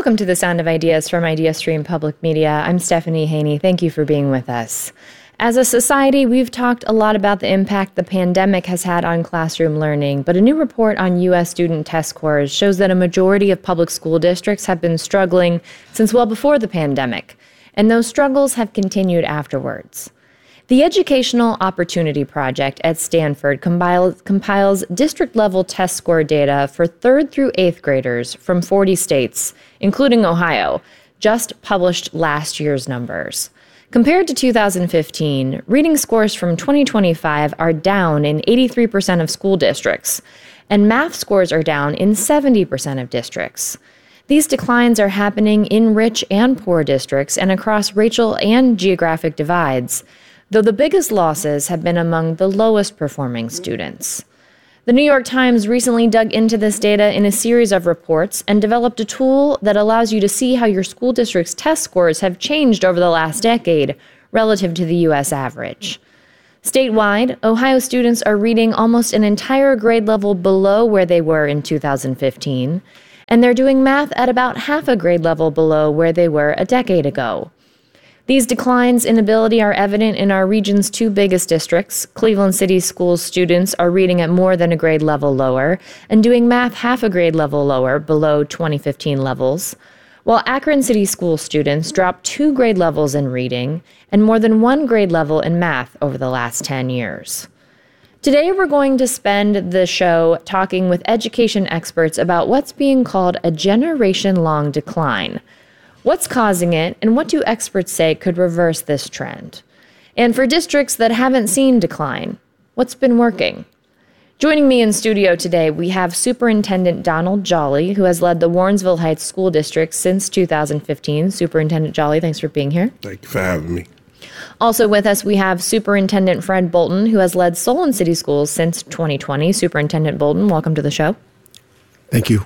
Welcome to the Sound of Ideas from IdeaStream Public Media. I'm Stephanie Haney. Thank you for being with us. As a society, we've talked a lot about the impact the pandemic has had on classroom learning, but a new report on U.S. student test scores shows that a majority of public school districts have been struggling since well before the pandemic, and those struggles have continued afterwards. The Educational Opportunity Project at Stanford compiles district-level test score data for 3rd through 8th graders from 40 states, including Ohio, just published last year's numbers. Compared to 2015, reading scores from 2025 are down in 83% of school districts, and math scores are down in 70% of districts. These declines are happening in rich and poor districts and across racial and geographic divides, though the biggest losses have been among the lowest performing students. The New York Times recently dug into this data in a series of reports and developed a tool that allows you to see how your school district's test scores have changed over the last decade relative to the U.S. average. Statewide, Ohio students are reading almost an entire grade level below where they were in 2015, and they're doing math at about half a grade level below where they were a decade ago. These declines in ability are evident in our region's two biggest districts. Cleveland City Schools students are reading at more than a grade level lower and doing math half a grade level lower below 2015 levels, while Akron City School students dropped 2 grade levels in reading and more than 1 grade level in math over the last 10 years. Today, we're going to spend the show talking with education experts about what's being called a generation-long decline. What's causing it, and what do experts say could reverse this trend? And for districts that haven't seen decline, what's been working? Joining me in studio today, we have Superintendent Donald Jolly, who has led the Warrensville Heights School District since 2015. Superintendent Jolly, thanks for being here. Thank you for having me. Also with us, we have Superintendent Fred Bolton, who has led Solon City Schools since 2020. Superintendent Bolton, welcome to the show. Thank you.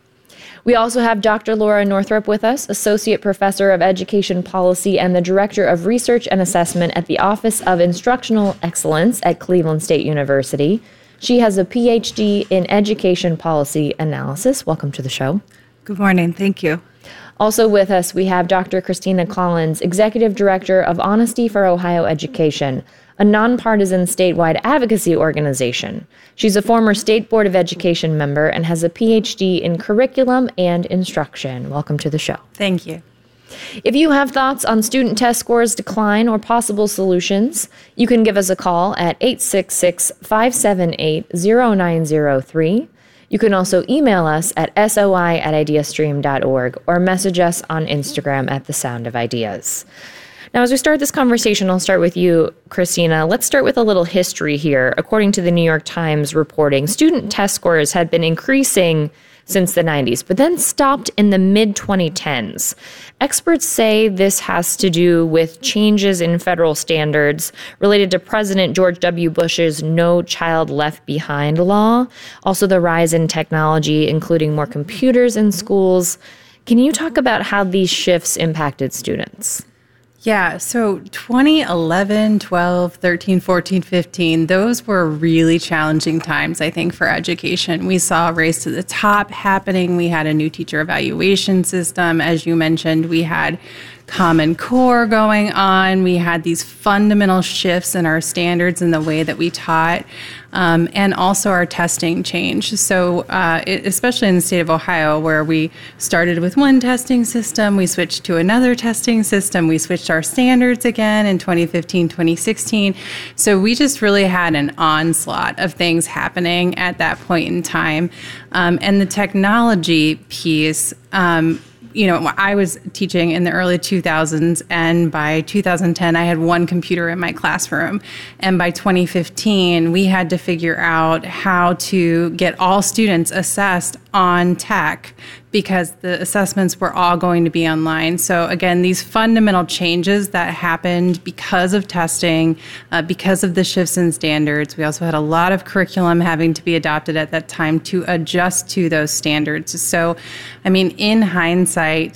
We also have Dr. Laura Northrup with us, Associate Professor of Education Policy and the Director of Research and Assessment at the Office of Instructional Excellence at Cleveland State University. She has a PhD in Education Policy Analysis. Welcome to the show. Good morning. Thank you. Also with us, we have Dr. Christina Collins, Executive Director of Honesty for Ohio Education, a nonpartisan statewide advocacy organization. She's a former State Board of Education member and has a PhD in curriculum and instruction. Welcome to the show. Thank you. If you have thoughts on student test scores decline or possible solutions, you can give us a call at 866-578-0903. You can also email us at soi@ideastream.org or message us on Instagram at The Sound of Ideas. Now, as we start this conversation, I'll start with you, Christina. Let's start with a little history here. According to the New York Times reporting, student test scores had been increasing since the 90s, but then stopped in the mid-2010s. Experts say this has to do with changes in federal standards related to President George W. Bush's No Child Left Behind law, also the rise in technology, including more computers in schools. Can you talk about how these shifts impacted students? Yeah, so 2011, 12, 13, 14, 15, those were really challenging times, I think, for education. We saw a race to the top happening. We had a new teacher evaluation system. As you mentioned, we had Common Core going on. We had these fundamental shifts in our standards and the way that we taught, and also our testing changed. So especially in the state of Ohio, where we started with one testing system, we switched to another testing system, we switched our standards again in 2015, 2016. So we just really had an onslaught of things happening at that point in time. And the technology piece, I was teaching in the early 2000s, and by 2010, I had one computer in my classroom. And by 2015, we had to figure out how to get all students assessed on tech because the assessments were all going to be online. So again, these fundamental changes that happened because of testing, because of the shifts in standards. We also had a lot of curriculum having to be adopted at that time to adjust to those standards. So, I mean, in hindsight,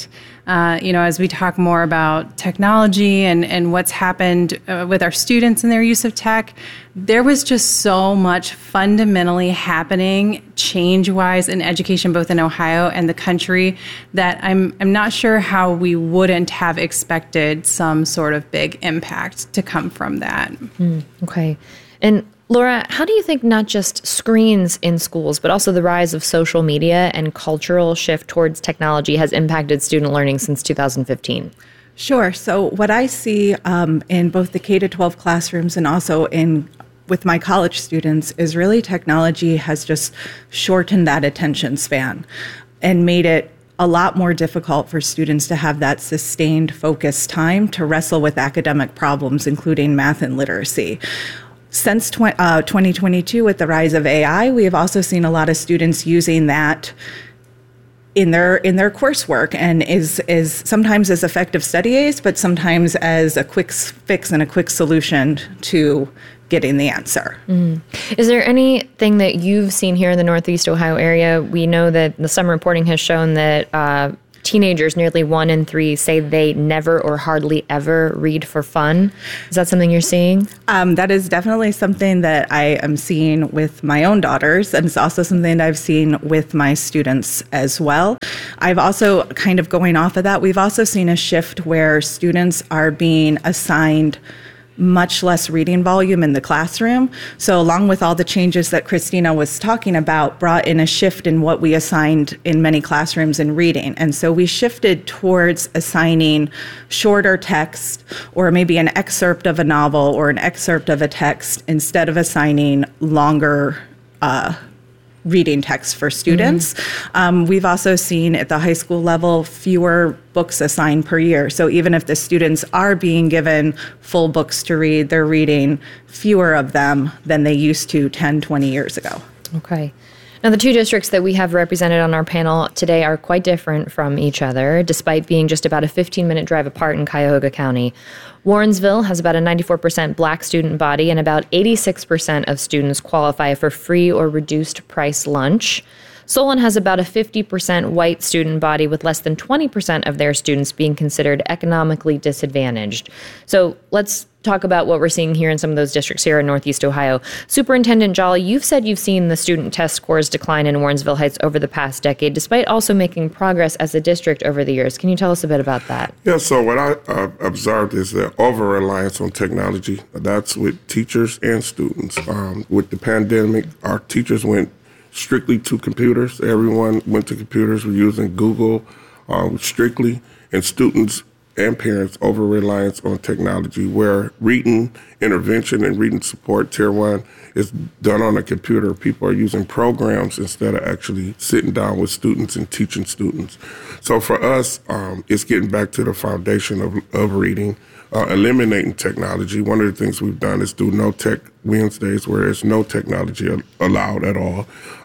As we talk more about technology and what's happened with our students and their use of tech, there was just so much fundamentally happening change-wise in education, both in Ohio and the country, that I'm not sure how we wouldn't have expected some sort of big impact to come from that. Okay. And Laura, how do you think not just screens in schools, but also the rise of social media and cultural shift towards technology has impacted student learning since 2015? Sure. So what I see in both the K-12 classrooms and also with my college students is really technology has just shortened that attention span and made it a lot more difficult for students to have that sustained focused time to wrestle with academic problems, including math and literacy. Since 2022, with the rise of AI, we have also seen a lot of students using that in their coursework, and is sometimes as effective study aids, but sometimes as a quick fix and a quick solution to getting the answer. Is there anything that you've seen here in the Northeast Ohio area? We know that the summer reporting has shown that teenagers, nearly 1 in 3, say they never or hardly ever read for fun. Is that something you're seeing? That is definitely something that I am seeing with my own daughters, and it's also something that I've seen with my students as well. I've also, kind of going off of that, we've also seen a shift where students are being assigned much less reading volume in the classroom. So along with all the changes that Christina was talking about, brought in a shift in what we assigned in many classrooms in reading. And so we shifted towards assigning shorter text, or maybe an excerpt of a novel or an excerpt of a text, instead of assigning longer reading text for students. We've also seen at the high school level fewer books assigned per year. So even if the students are being given full books to read, they're reading fewer of them than they used to 10, 20 years ago. Okay. Now, the two districts that we have represented on our panel today are quite different from each other, despite being just about a 15-minute drive apart in Cuyahoga County. Warrensville has about a 94% Black student body, and about 86% of students qualify for free or reduced price lunch. Solon has about a 50% white student body, with less than 20% of their students being considered economically disadvantaged. So let's talk about what we're seeing here in some of those districts here in Northeast Ohio. Superintendent Jolly, you've said you've seen the student test scores decline in Warrensville Heights over the past decade, despite also making progress as a district over the years. Can you tell us a bit about that? Yeah, so what I observed is the over-reliance on technology. That's with teachers and students. With the pandemic, our teachers went strictly to computers. Everyone went to computers. We're using Google strictly, and students and parents over-reliance on technology, where reading intervention and reading support, Tier 1, is done on a computer. People are using programs instead of actually sitting down with students and teaching students. So for us, it's getting back to the foundation of reading, eliminating technology. One of the things we've done is do No Tech Wednesdays, where there's no technology allowed at all.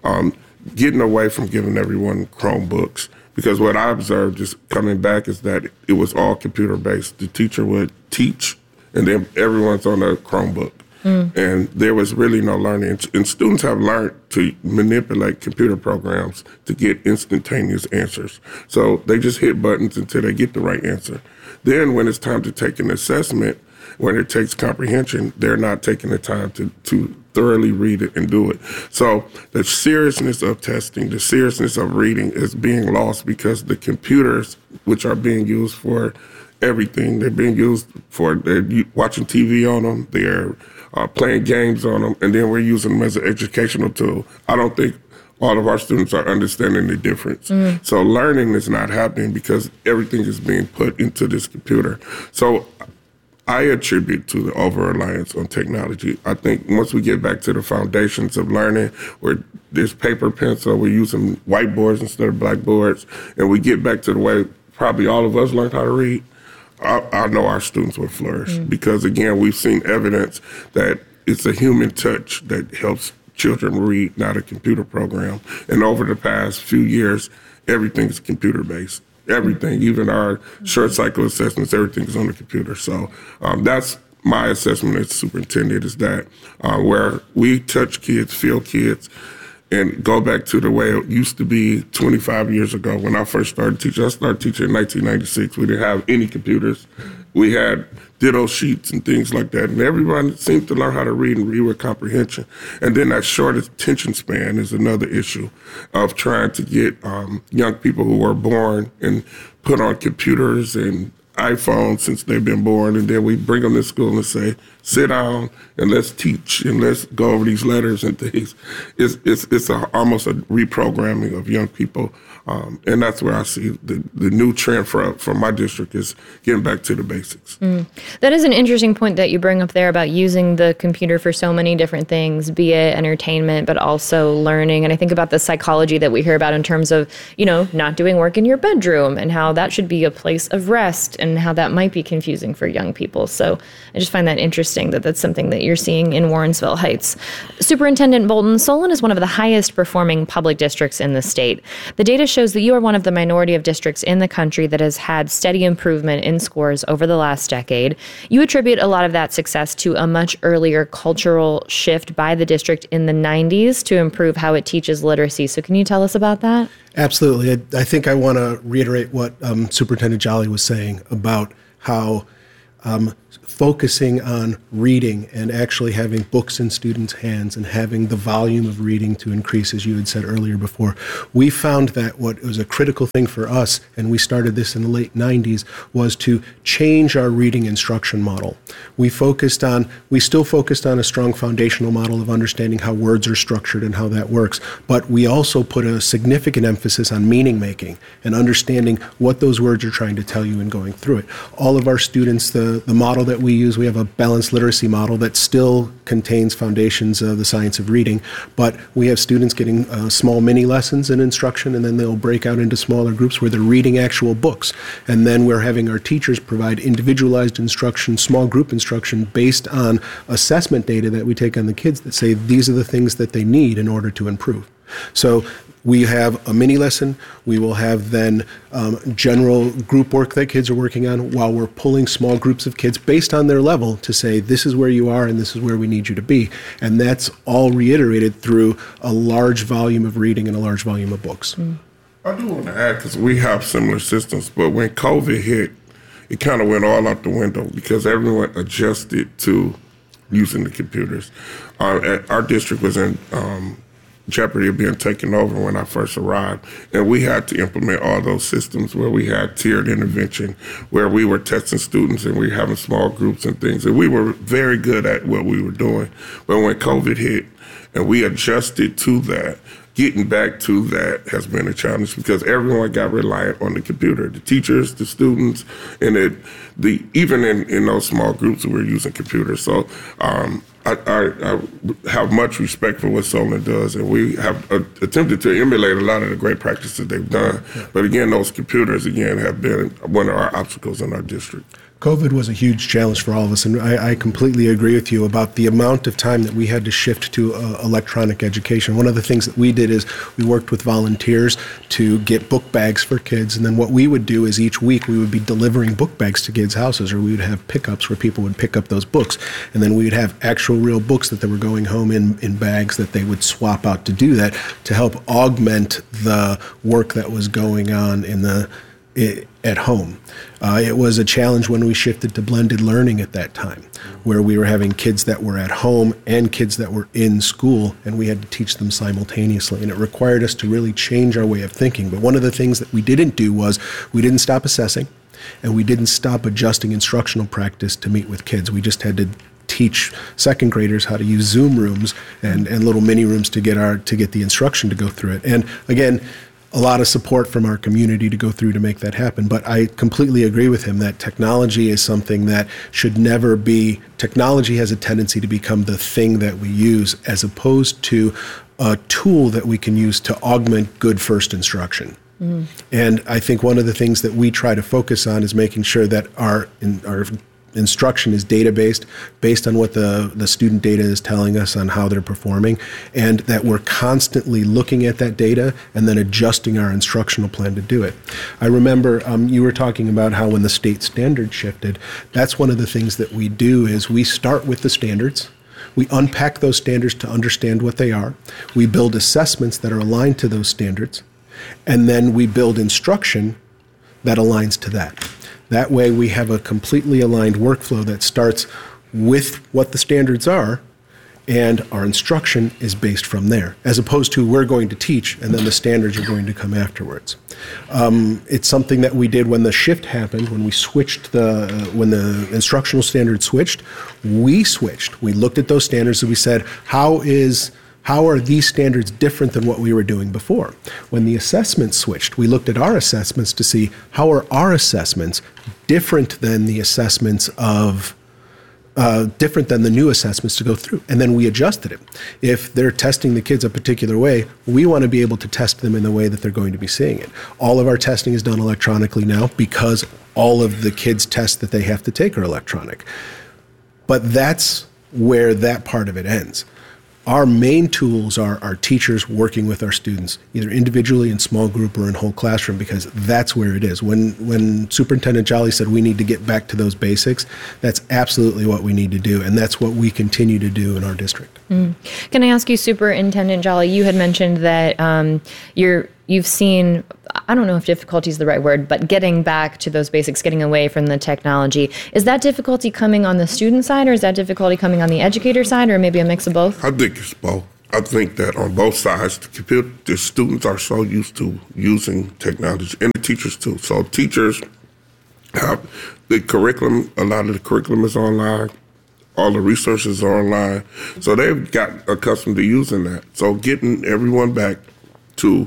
Getting away from giving everyone Chromebooks. Because what I observed just coming back is that it was all computer-based. The teacher would teach, and then everyone's on a Chromebook. And there was really no learning. And students have learned to manipulate computer programs to get instantaneous answers. So they just hit buttons until they get the right answer. Then when it's time to take an assessment, when it takes comprehension, they're not taking the time to thoroughly read it and do it. So the seriousness of testing, the seriousness of reading is being lost because the computers, which are being used for everything, they're being used for, they're watching TV on them, they're playing games on them, and then we're using them as an educational tool. I don't think all of our students are understanding the difference. So learning is not happening because everything is being put into this computer. So I attribute to the over-reliance on technology. I think once we get back to the foundations of learning, where there's paper, pencil, we're using whiteboards instead of blackboards, and we get back to the way probably all of us learned how to read, I know our students will flourish. Because, again, we've seen evidence that it's a human touch that helps children read, not a computer program. And over the past few years, everything is computer-based. Everything, even our short cycle assessments, everything is on the computer. So that's my assessment as superintendent, is that where we touch kids, feel kids, and go back to the way it used to be 25 years ago when I first started teaching. I started teaching in 1996. We didn't have any computers. We had ditto sheets and things like that. And everyone seemed to learn how to read and read with comprehension. And then that short attention span is another issue of trying to get young people who were born and put on computers and iPhones since they've been born, and then we bring them to school and say, sit down and let's teach and let's go over these letters and things. It's almost a reprogramming of young people, and that's where I see the new trend from my district is getting back to the basics. That is an interesting point that you bring up there about using the computer for so many different things, be it entertainment, but also learning. And I think about the psychology that we hear about in terms of, not doing work in your bedroom and how that should be a place of rest and how that might be confusing for young people. So I just find that interesting that that's something that you're seeing in Warrensville Heights. Superintendent Bolton, Solon is one of the highest performing public districts in the state. The data shows that you are one of the minority of districts in the country that has had steady improvement in scores over the last decade. You attribute a lot of that success to a much earlier cultural shift by the district in the 90s to improve how it teaches literacy. So can you tell us about that? Absolutely. I think I want to reiterate what Superintendent Jolly was saying about how focusing on reading and actually having books in students' hands and having the volume of reading to increase, as you had said earlier before. We found that what was a critical thing for us, and we started this in the late 90s, was to change our reading instruction model. We still focused on a strong foundational model of understanding how words are structured and how that works, but we also put a significant emphasis on meaning making and understanding what those words are trying to tell you and going through it. All of our students, the model that we use, we have a balanced literacy model that still contains foundations of the science of reading, but we have students getting small mini lessons in instruction, and then they'll break out into smaller groups where they're reading actual books. And then we're having our teachers provide individualized instruction, small group instruction based on assessment data that we take on the kids that say these are the things that they need in order to improve. So we have a mini lesson. We will have then general group work that kids are working on while we're pulling small groups of kids based on their level to say this is where you are and this is where we need you to be. And that's all reiterated through a large volume of reading and a large volume of books. I do want to add, because we have similar systems, but when COVID hit, it kind of went all out the window because everyone adjusted to using the computers. Our district was in jeopardy of being taken over when I first arrived. And we had to implement all those systems where we had tiered intervention, where we were testing students and we were having small groups and things. And we were very good at what we were doing. But when COVID hit and we adjusted to that, getting back to that has been a challenge because everyone got reliant on the computer, the teachers, the students, and even in those small groups we were using computers. So I have much respect for what Solon does, and we have attempted to emulate a lot of the great practices they've done. But again, those computers, have been one of our obstacles in our district. COVID was a huge challenge for all of us, and I completely agree with you about the amount of time that we had to shift to electronic education. One of the things that we did is we worked with volunteers to get book bags for kids, and then what we would do is each week we would be delivering book bags to kids' houses, or we would have pickups where people would pick up those books, and then we would have actual real books that they were going home in bags that they would swap out to do that to help augment the work that was going on at home. It was a challenge when we shifted to blended learning at that time, where we were having kids that were at home and kids that were in school, and we had to teach them simultaneously. And it required us to really change our way of thinking. But one of the things that we didn't do was we didn't stop assessing, and we didn't stop adjusting instructional practice to meet with kids. We just had to teach second graders how to use Zoom rooms and little mini rooms to get the instruction to go through it. And again, a lot of support from our community to go through to make that happen. But I completely agree with him that technology is something that should never be, technology has a tendency to become the thing that we use as opposed to a tool that we can use to augment good first instruction. Mm. And I think one of the things that we try to focus on is making sure that our instruction is data-based, based on what the student data is telling us on how they're performing, and that we're constantly looking at that data and then adjusting our instructional plan to do it. I remember you were talking about how when the state standard shifted, that's one of the things that we do is we start with the standards. We unpack those standards to understand what they are. We build assessments that are aligned to those standards. And then we build instruction that aligns to that. That way we have a completely aligned workflow that starts with what the standards are, and our instruction is based from there, as opposed to we're going to teach and then the standards are going to come afterwards. It's something that we did when the shift happened, when we switched when the instructional standards switched. We looked at those standards and we said, how are these standards different than what we were doing before? When the assessments switched, we looked at our assessments to see how are our assessments different than the assessments of different than the new assessments to go through. And then we adjusted it. If they're testing the kids a particular way, we want to be able to test them in the way that they're going to be seeing it. All of our testing is done electronically now because all of the kids' tests that they have to take are electronic. But that's where that part of it ends. Our main tools are our teachers working with our students, either individually in small group or in whole classroom, because that's where it is. When Superintendent Jolly said we need to get back to those basics, that's absolutely what we need to do, and that's what we continue to do in our district. Can I ask you, Superintendent Jolly, you had mentioned that you've seen, I don't know if difficulty is the right word, but getting back to those basics, getting away from the technology. Is that difficulty coming on the student side, or is that difficulty coming on the educator side, or maybe a mix of both? I think it's both. I think that on both sides, the students are so used to using technology, and the teachers too. So teachers have the curriculum, a lot of the curriculum is online. All the resources are online. So they've got accustomed to using that. So getting everyone back to,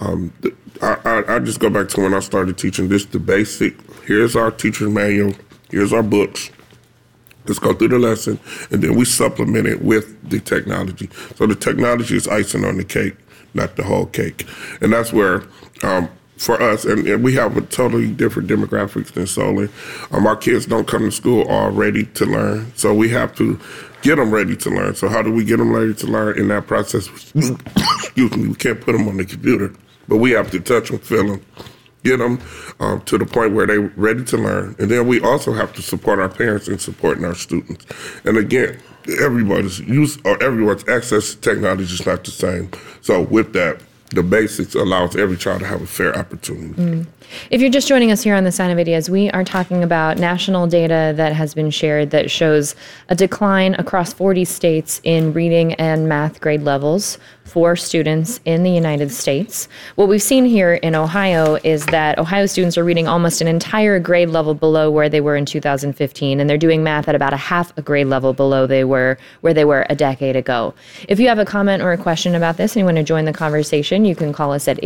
I just go back to when I started teaching this, the basic, here's our teacher's manual, here's our books. Let's go through the lesson, and then we supplement it with the technology. So the technology is icing on the cake, not the whole cake. And that's where, for us, and we have a totally different demographics than Solon. Our kids don't come to school all ready to learn, so we have to get them ready to learn. So how do we get them ready to learn in that process? Excuse me, we can't put them on the computer, but we have to touch them, feel them, get them to the point where they're ready to learn. And then we also have to support our parents in supporting our students. And again, everyone's access to technology is not the same. So with that, the basics allows every child to have a fair opportunity. If you're just joining us here on The Sound of Ideas, we are talking about national data that has been shared that shows a decline across 40 states in reading and math grade levels for students in the United States. What we've seen here in Ohio is that Ohio students are reading almost an entire grade level below where they were in 2015, and they're doing math at about a half a grade level below where they were a decade ago. If you have a comment or a question about this and you want to join the conversation, you can call us at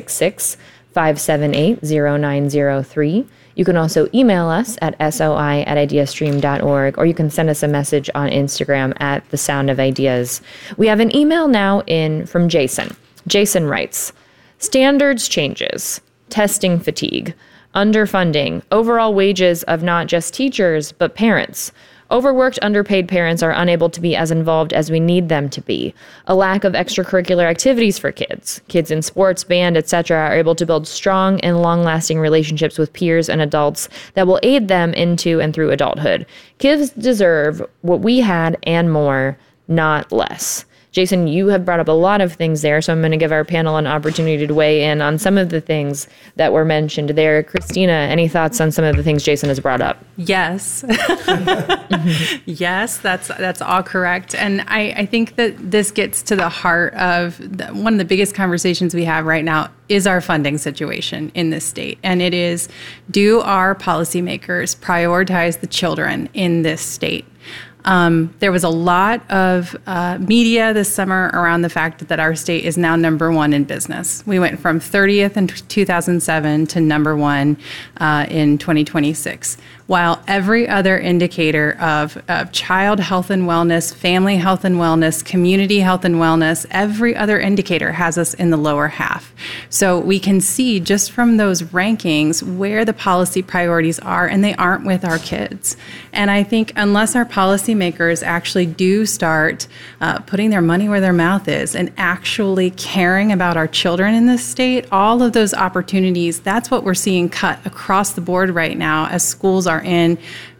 866-578-0903. You can also email us at soi@ideastream.org, or you can send us a message on Instagram at The Sound of Ideas. We have an email now in from Jason. Jason writes, standards changes, testing fatigue, underfunding, overall wages of not just teachers, but parents. Overworked, underpaid parents are unable to be as involved as we need them to be. A lack of extracurricular activities for kids. Kids in sports, band, etc. are able to build strong and long-lasting relationships with peers and adults that will aid them into and through adulthood. Kids deserve what we had and more, not less. Jason, you have brought up a lot of things there, so I'm going to give our panel an opportunity to weigh in on some of the things that were mentioned there. Christina, any thoughts on some of the things Jason has brought up? Yes. Yes, that's all correct. And I think that this gets to the heart of one of the biggest conversations we have right now is our funding situation in this state. And it is, do our policymakers prioritize the children in this state? There was a lot of media this summer around the fact that our state is now number one in business. We went from 30th in 2007 to number one in 2026. While every other indicator of child health and wellness, family health and wellness, community health and wellness, every other indicator has us in the lower half. So we can see just from those rankings where the policy priorities are, and they aren't with our kids. And I think unless our policymakers actually do start putting their money where their mouth is and actually caring about our children in this state, all of those opportunities, that's what we're seeing cut across the board right now as schools are in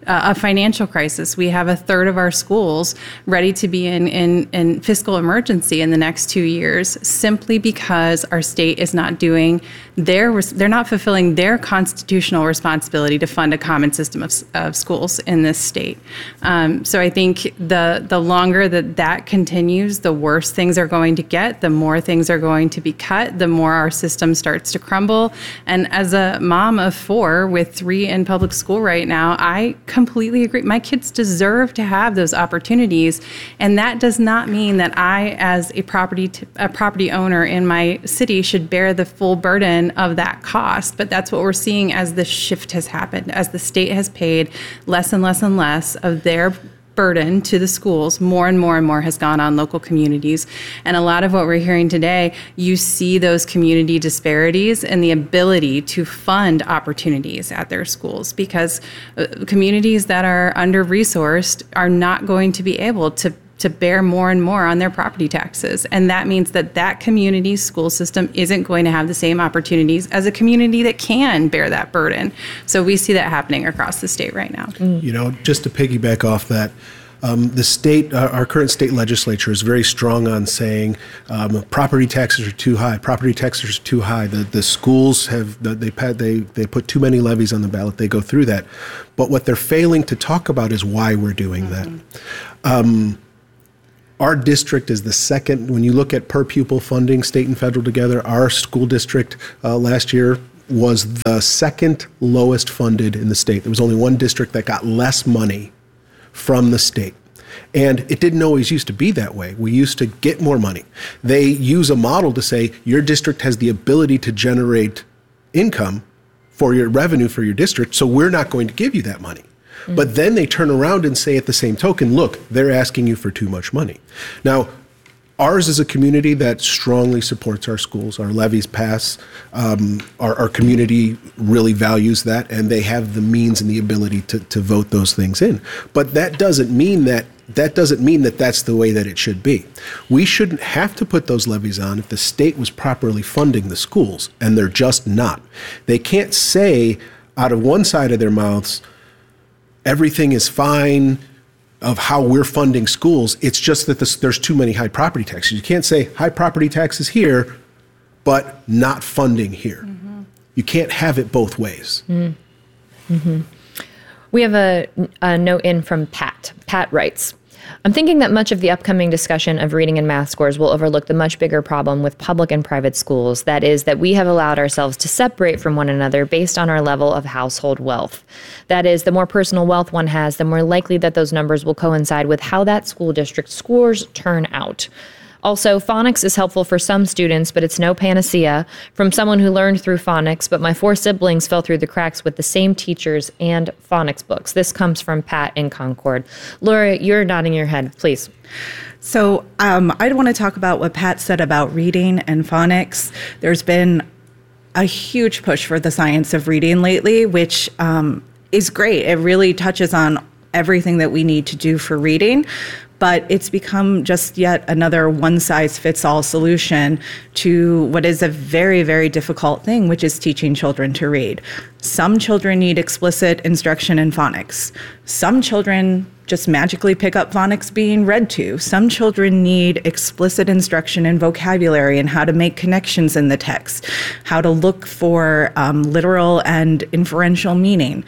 a financial crisis. We have a third of our schools ready to be in fiscal emergency in the next 2 years, simply because our state is not doing they're not fulfilling their constitutional responsibility to fund a common system of schools in this state. So I think the longer that continues, the worse things are going to get, the more things are going to be cut, the more our system starts to crumble. And as a mom of 4 with 3 in public school right now, I completely agree. My kids deserve to have those opportunities. And that does not mean that I, as a property owner in my city, should bear the full burden of that cost. But that's what we're seeing as the shift has happened, as the state has paid less and less and less of their burden to the schools. More and more has gone on local communities. And a lot of what we're hearing today, you see those community disparities and the ability to fund opportunities at their schools, because communities that are under-resourced are not going to be able to bear more and more on their property taxes. And that means that community's school system isn't going to have the same opportunities as a community that can bear that burden. So we see that happening across the state right now. You know, just to piggyback off that, the state, our current state legislature is very strong on saying property taxes are too high. Property taxes are too high. The schools they put too many levies on the ballot. They go through that, but what they're failing to talk about is why we're doing that. Our district is the second, when you look at per pupil funding, state and federal together, our school district last year was the second lowest funded in the state. There was only one district that got less money from the state. And it didn't always used to be that way. We used to get more money. They use a model to say your district has the ability to generate income for your revenue for your district, so we're not going to give you that money. But then they turn around and say at the same token, look, they're asking you for too much money. Now, ours is a community that strongly supports our schools. Our levies pass. Our community really values that, and they have the means and the ability to vote those things in. But that doesn't mean that that's the way that it should be. We shouldn't have to put those levies on if the state was properly funding the schools, and they're just not. They can't say out of one side of their mouths, everything is fine of how we're funding schools. It's just that there's too many high property taxes. You can't say high property taxes here, but not funding here. Mm-hmm. You can't have it both ways. Mm-hmm. We have a note in from Pat. Pat writes, I'm thinking that much of the upcoming discussion of reading and math scores will overlook the much bigger problem with public and private schools. That is, that we have allowed ourselves to separate from one another based on our level of household wealth. That is, the more personal wealth one has, the more likely that those numbers will coincide with how that school district scores turn out. Also, phonics is helpful for some students, but it's no panacea. From someone who learned through phonics, but my 4 siblings fell through the cracks with the same teachers and phonics books. This comes from Pat in Concord. Laura, you're nodding your head, please. So I want to talk about what Pat said about reading and phonics. There's been a huge push for the science of reading lately, which is great. It really touches on everything that we need to do for reading. But it's become just yet another one-size-fits-all solution to what is a very, very difficult thing, which is teaching children to read. Some children need explicit instruction in phonics. Some children just magically pick up phonics being read to. Some children need explicit instruction in vocabulary and how to make connections in the text, how to look for literal and inferential meaning.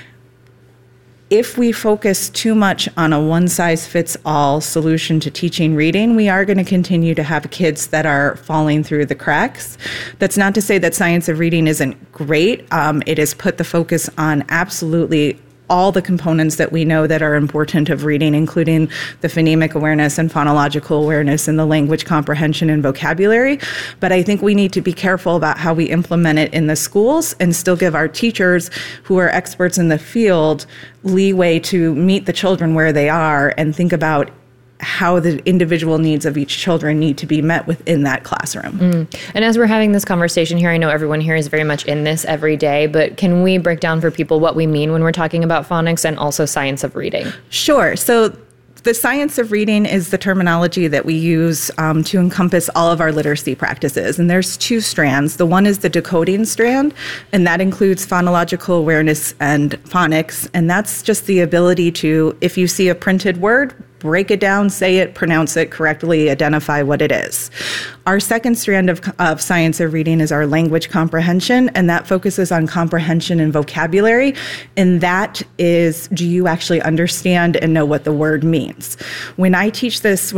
If we focus too much on a one-size-fits-all solution to teaching reading, we are going to continue to have kids that are falling through the cracks. That's not to say that science of reading isn't great. It has put the focus on absolutely all the components that we know that are important of reading, including the phonemic awareness and phonological awareness and the language comprehension and vocabulary. But I think we need to be careful about how we implement it in the schools and still give our teachers, who are experts in the field, leeway to meet the children where they are and think about how the individual needs of each children need to be met within that classroom. And as we're having this conversation here, I know everyone here is very much in this every day, but can we break down for people what we mean when we're talking about phonics and also science of reading? Sure. So The science of reading is the terminology that we use to encompass all of our literacy practices. And there's two strands. The one is the decoding strand, and that includes phonological awareness and phonics. And that's just the ability to, if you see a printed word, break it down, say it, pronounce it correctly, identify what it is. Our second strand of science of reading is our language comprehension, and that focuses on comprehension and vocabulary. And that is, do you actually understand and know what the word means? When I teach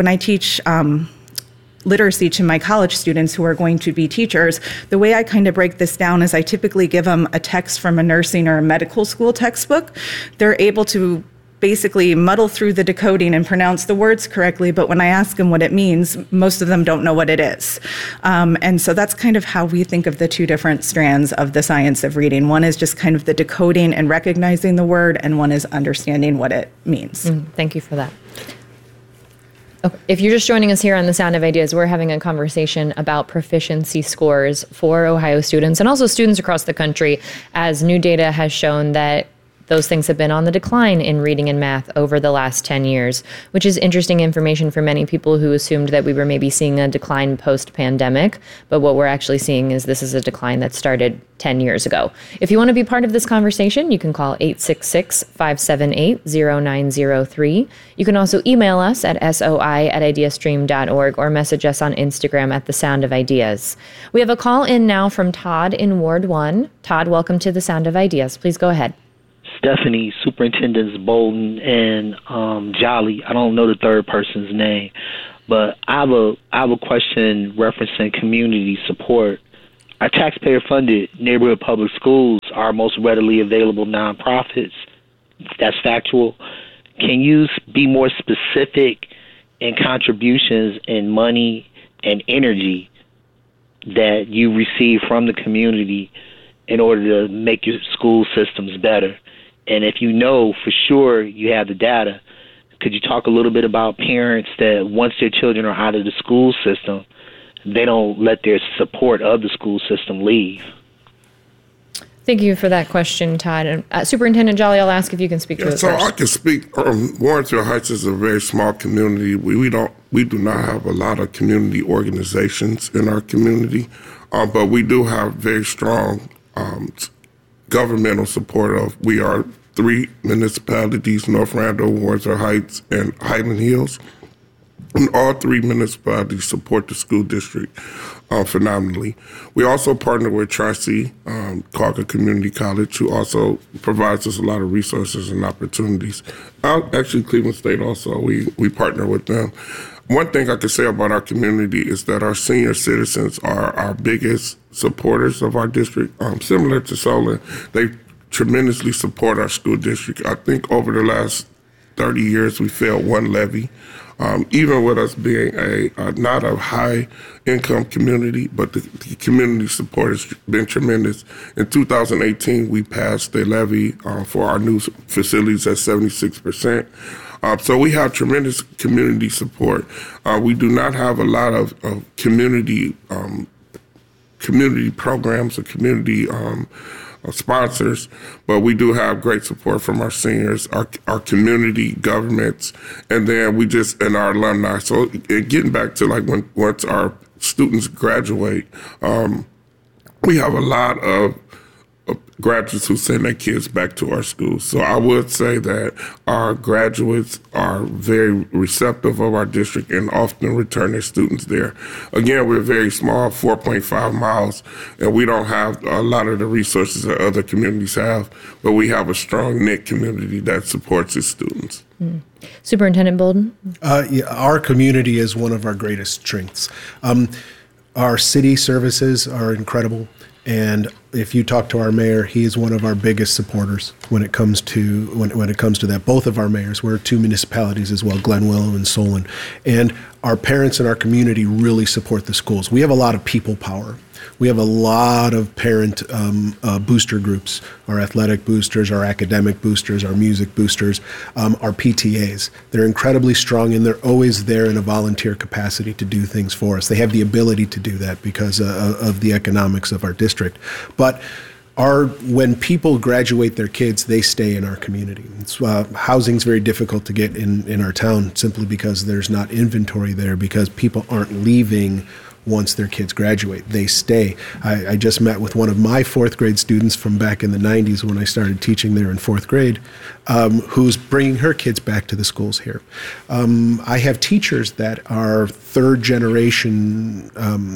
literacy to my college students who are going to be teachers, the way I kind of break this down is I typically give them a text from a nursing or a medical school textbook. They're able to basically muddle through the decoding and pronounce the words correctly, but when I ask them what it means, most of them don't know what it is. And so that's kind of how we think of the two different strands of the science of reading. One is just kind of the decoding and recognizing the word, and one is understanding what it means. Thank you for that. Okay. If you're just joining us here on The Sound of Ideas, we're having a conversation about proficiency scores for Ohio students and also students across the country, as new data has shown that those things have been on the decline in reading and math over the last 10 years, which is interesting information for many people who assumed that we were maybe seeing a decline post-pandemic. But what we're actually seeing is this is a decline that started 10 years ago. If you want to be part of this conversation, you can call 866-578-0903. You can also email us at soi@ideastream.org or message us on Instagram at The Sound of Ideas. We have a call in now from Todd in Ward 1. Todd, welcome to The Sound of Ideas. Please go ahead. Stephanie, Superintendents Bolden and Jolly. I don't know the third person's name, but I have a question referencing community support. Our taxpayer-funded neighborhood public schools are our most readily available nonprofits. That's factual. Can you be more specific in contributions in money and energy that you receive from the community in order to make your school systems better? And if you know for sure you have the data, could you talk a little bit about parents that once their children are out of the school system, they don't let their support of the school system leave? Thank you for that question, Todd. And Superintendent Jolly, I'll ask if you can speak to it so first. I can speak. Warrensville Heights is a very small community. We do not have a lot of community organizations in our community, but we do have very strong governmental support of. We are 3 municipalities: North Randall, Warrensville Heights, and Highland Hills. And all 3 municipalities support the school district phenomenally. We also partner with Tri-C, Quagga Community College, who also provides us a lot of resources and opportunities. Actually, Cleveland State also, we partner with them. One thing I can say about our community is that our senior citizens are our biggest supporters of our district. Similar to Solon, they tremendously support our school district. I think over the last 30 years, we failed one levy. Even with us being not a high-income community, but the community support has been tremendous. In 2018, we passed the levy for our new facilities at 76%. So we have tremendous community support. We do not have a lot of community programs or community sponsors, but we do have great support from our seniors, our community governments, and then and our alumni. So getting back to once our students graduate, we have a lot of graduates who send their kids back to our schools. So I would say that our graduates are very receptive of our district and often return their students there. Again, we're very small, 4.5 miles, and we don't have a lot of the resources that other communities have, but we have a strong knit community that supports its students. Mm. Superintendent Bolden? Our community is one of our greatest strengths. Our city services are incredible. And if you talk to our mayor, he is one of our biggest supporters when it comes to that. Both of our mayors, we're 2 municipalities as well, Glen Willow and Solon. And our parents in our community really support the schools. We have a lot of people power. We have a lot of parent booster groups, our athletic boosters, our academic boosters, our music boosters, our PTAs. They're incredibly strong, and they're always there in a volunteer capacity to do things for us. They have the ability to do that because of the economics of our district. But when people graduate their kids, they stay in our community. Housing's very difficult to get in our town simply because there's not inventory there, because people aren't leaving once their kids graduate. They stay. I just met with one of my fourth grade students from back in the 90s when I started teaching there in fourth grade, who's bringing her kids back to the schools here. I have teachers that are third generation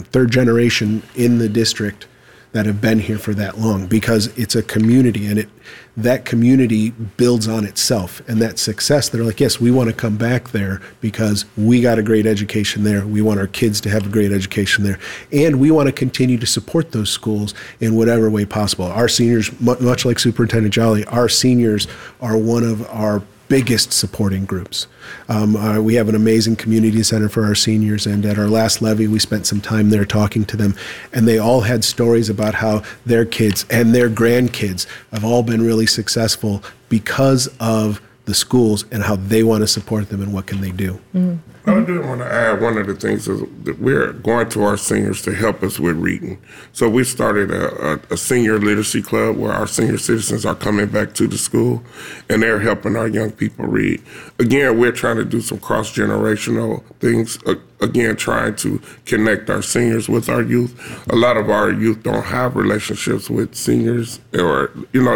in the district that have been here for that long, because it's a community, and that community builds on itself. And that success, they're like, yes, we want to come back there because we got a great education there. We want our kids to have a great education there. And we want to continue to support those schools in whatever way possible. Our seniors, much like Superintendent Jolly, our seniors are one of our biggest supporting groups. We have an amazing community center for our seniors, and at our last levy, we spent some time there talking to them, and they all had stories about how their kids and their grandkids have all been really successful because of the schools and how they want to support them and what can they do. Mm-hmm. I do want to add, one of the things is that we're going to our seniors to help us with reading. So we started a senior literacy club where our senior citizens are coming back to the school and they're helping our young people read. Again, we're trying to do some cross-generational things, again, trying to connect our seniors with our youth. A lot of our youth don't have relationships with seniors, or,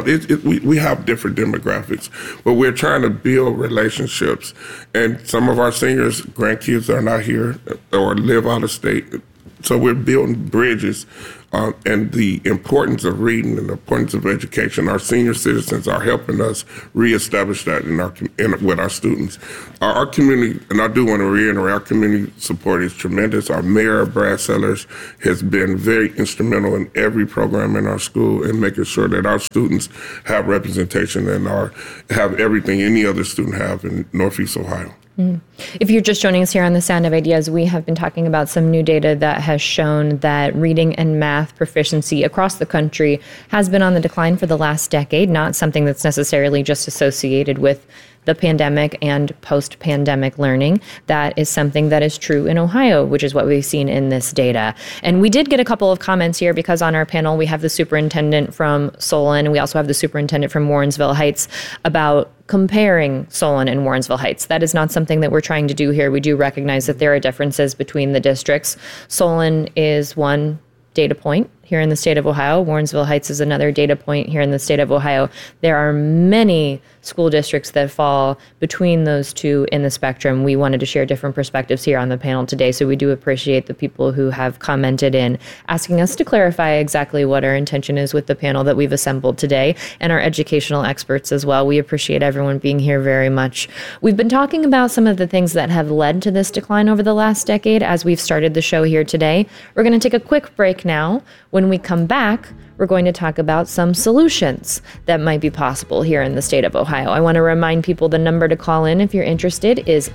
we have different demographics, but we're trying to build relationships. And some of our seniors, grandkids are not here or live out of state. So we're building bridges, and the importance of reading and the importance of education. Our senior citizens are helping us reestablish that with our students. Our community, and I do want to reiterate, our community support is tremendous. Our mayor, Brad Sellers, has been very instrumental in every program in our school and making sure that our students have representation and have everything any other student have in Northeast Ohio. If you're just joining us here on The Sound of Ideas, we have been talking about some new data that has shown that reading and math proficiency across the country has been on the decline for the last decade, not something that's necessarily just associated with the pandemic and post-pandemic learning. That is something that is true in Ohio, which is what we've seen in this data. And we did get a couple of comments here because on our panel, we have the superintendent from Solon, and we also have the superintendent from Warrensville Heights about comparing Solon and Warrensville Heights. That is not something that we're trying to do here. We do recognize that there are differences between the districts. Solon is one data point here in the state of Ohio. Warrensville Heights is another data point here in the state of Ohio. There are many school districts that fall between those two in the spectrum. We wanted to share different perspectives here on the panel today, so we do appreciate the people who have commented in asking us to clarify exactly what our intention is with the panel that we've assembled today, and our educational experts as well. We appreciate everyone being here very much. We've been talking about some of the things that have led to this decline over the last decade as we've started the show here today. We're going to take a quick break now. When we come back, we're going to talk about some solutions that might be possible here in the state of Ohio. I want to remind people the number to call in if you're interested is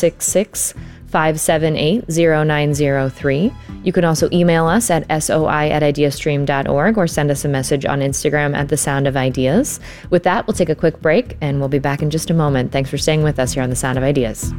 866-578-0903. You can also email us at soi@ideastream.org or send us a message on Instagram at The Sound of Ideas. With that, we'll take a quick break and we'll be back in just a moment. Thanks for staying with us here on The Sound of Ideas.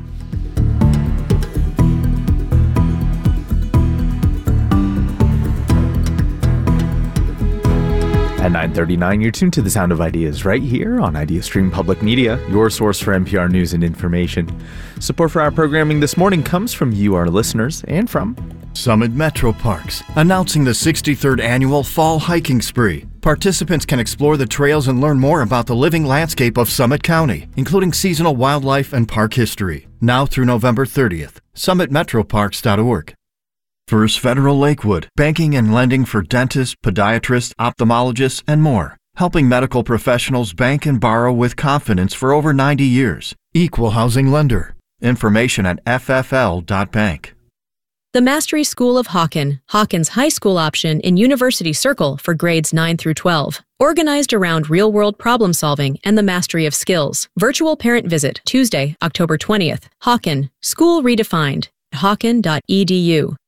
At 9:39, you're tuned to The Sound of Ideas right here on IdeaStream Public Media, your source for NPR news and information. Support for our programming this morning comes from you, our listeners, and from Summit Metro Parks, announcing the 63rd annual Fall Hiking Spree. Participants can explore the trails and learn more about the living landscape of Summit County, including seasonal wildlife and park history. Now through November 30th, summitmetroparks.org. First Federal Lakewood, banking and lending for dentists, podiatrists, ophthalmologists, and more. Helping medical professionals bank and borrow with confidence for over 90 years. Equal housing lender. Information at ffl.bank. The Mastery School of Hawken, Hawken's high school option in University Circle for grades 9 through 12. Organized around real-world problem solving and the mastery of skills. Virtual parent visit Tuesday, October 20th. Hawken, School Redefined. Hawken.edu.